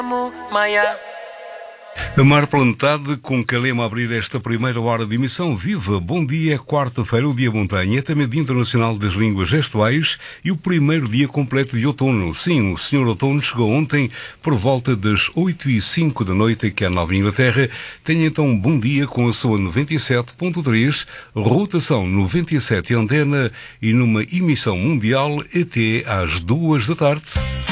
Maia. A Mar Plantada com Calema a abrir esta primeira hora de emissão. Viva! Bom dia, é quarta-feira, o Dia Montanha, é também Dia Internacional das Línguas Gestuais e o primeiro dia completo de outono. Sim, o Senhor Outono chegou ontem por volta das 8h05 da noite aqui à Nova Inglaterra. Tenha então um bom dia com a sua 97.3, rotação 97 antena e numa emissão mundial até às 2 da tarde.